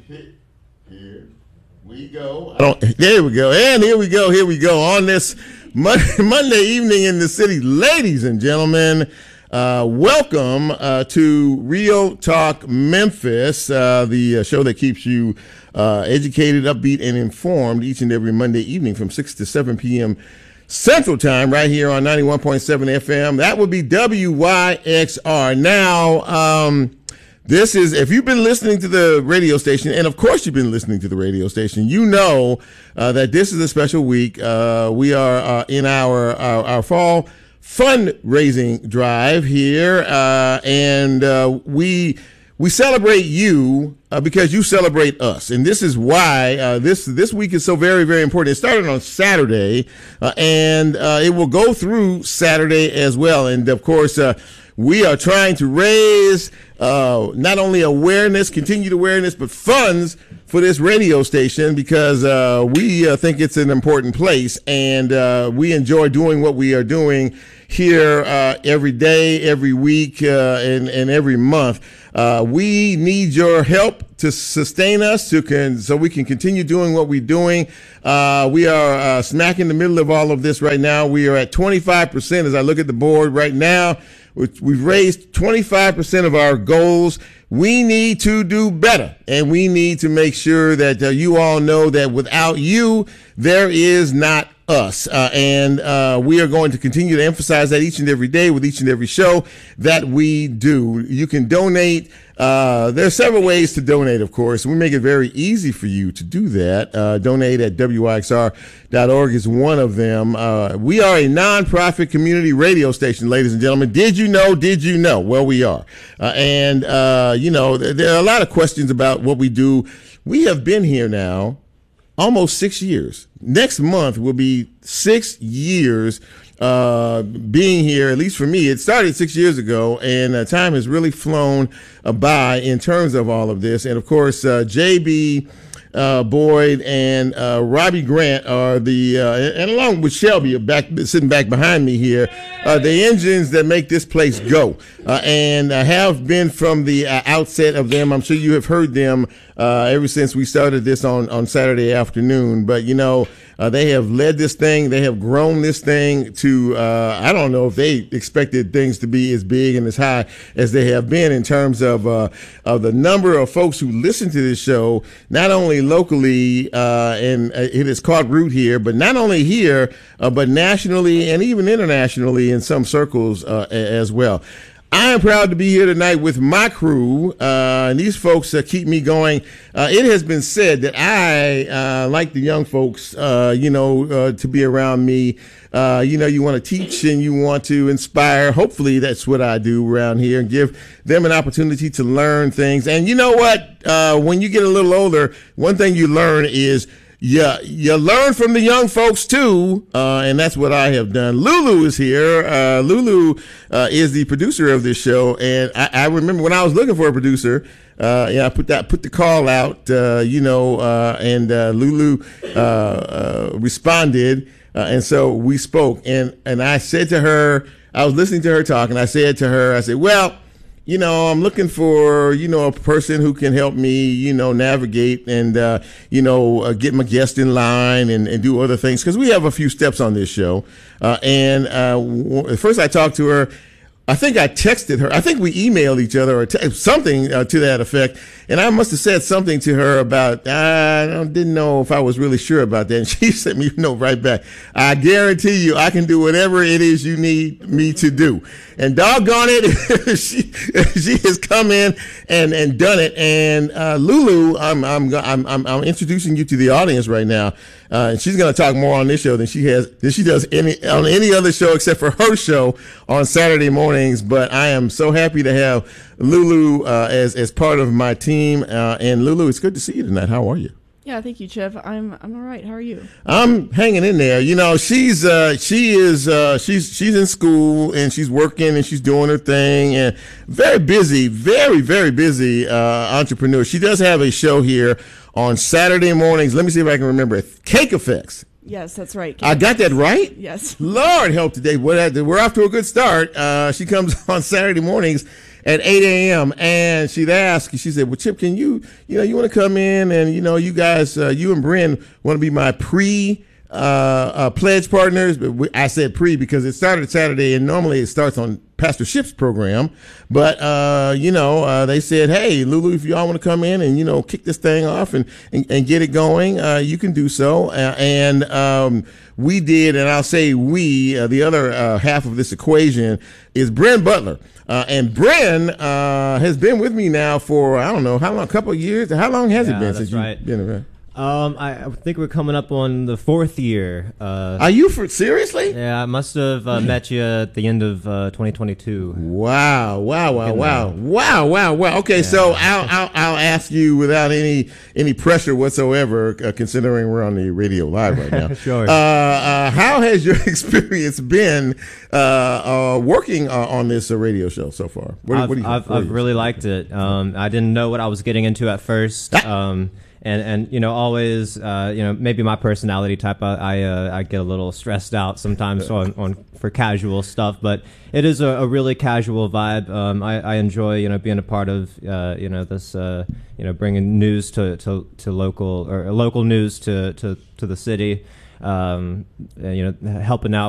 Here we go. There we go. And here we go. On this Monday evening in the city, ladies and gentlemen, welcome to Real Talk Memphis, the show that keeps you educated, upbeat, and informed each and every Monday evening from 6 to 7 p.m. Central Time right here on 91.7 FM. That would be WYXR. Now, this is, if you've been listening to the radio station, and of course you've been listening to the radio station, you know that this is a special week. We are in our fall fundraising drive here, and we celebrate you because you celebrate us, and this is why this week is so very, very important. It started on Saturday, and it will go through Saturday as well. And of course, we are trying to raise not only continued awareness, but funds for this radio station because we think it's an important place, and we enjoy doing what we are doing here every day, every week, and every month. We need your help to sustain us so we can continue doing what we're doing. We are smack in the middle of all of this right now. We are at 25% as I look at the board right now. We've raised 25% of our goals. We need to do better, and we need to make sure that you all know that without you, there is not us. And we are going to continue to emphasize that each and every day with each and every show that we do. You can donate. There are several ways to donate, of course. We make it very easy for you to do that. Donate at WYXR.org is one of them. We are a nonprofit community radio station, ladies and gentlemen. Did you know? Did you know? Well, we are. And there are a lot of questions about what we do. We have been here now almost 6 years. Next month will be 6 years being here, at least for me. It started 6 years ago, and time has really flown by in terms of all of this. And of course, JB Boyd and Robbie Grant are and along with Shelby, sitting back behind me here, the engines that make this place go, and have been from the outset of them. I'm sure you have heard them ever since we started this on Saturday afternoon. But they have led this thing. They have grown this thing to, I don't know if they expected things to be as big and as high as they have been in terms of the number of folks who listen to this show, not only locally, and it has caught root here, but not only here, but nationally and even internationally in some circles as well. I am proud to be here tonight with my crew, and these folks keep me going. It has been said that I like the young folks, to be around me. You want to teach and you want to inspire. Hopefully that's what I do around here, and give them an opportunity to learn things. And you know what? When you get a little older, one thing you learn is you learn from the young folks too, and that's what I have done. Lulu is here. Lulu is the producer of this show, and I remember when I was looking for a producer, I put the call out, and Lulu responded, and so we spoke, and I said to her, I was listening to her talk, and I said, well, I'm looking for, a person who can help me, navigate and, get my guest in line and do other things. Cause we have a few steps on this show. First I talked to her. I think I texted her. I think we emailed each other or something to that effect. And I must have said something to her about, I didn't know if I was really sure about that. And she sent me a note right back. I guarantee you I can do whatever it is you need me to do. And doggone it, she has come in and done it. And Lulu, I'm introducing you to the audience right now. And she's going to talk more on this show than she does on any other show except for her show on Saturday mornings. But I am so happy to have Lulu as part of my team. And Lulu, it's good to see you tonight. How are you? Yeah, thank you, Chip. I'm all right. How are you? I'm hanging in there. She's in school and she's working and she's doing her thing, and very busy, very, very busy entrepreneur. She does have a show here on Saturday mornings. Let me see if I can remember it. Cake Effects. Yes, that's right. I got that right? Yes. Lord help today. We're off to a good start. She comes on Saturday mornings at 8 a.m. And she'd ask, she said, well, Chip, can you want to come in and, you guys, you and Bren want to be my pledge partners. But I said pre because it started Saturday and normally it starts on Pastor Ship's program. But, they said, hey, Lulu, if y'all want to come in and, kick this thing off and get it going, you can do so. We did, and I'll say we, the other half of this equation is Bren Butler. And Bren has been with me now for, I don't know, how long, a couple of years? How long has it been since you've been around? I think we're coming up on the 4th year. Are you seriously? Yeah, I must have met you at the end of 2022. Wow. Okay, yeah. So I'll ask you without any pressure whatsoever, considering we're on the radio live right now. Sure. How has your experience been working on this radio show so far? I've really liked it. I didn't know what I was getting into at first. And always maybe my personality type I get a little stressed out sometimes for casual stuff, but it is a really casual vibe. I enjoy being a part of this bringing news to local news to the city, helping out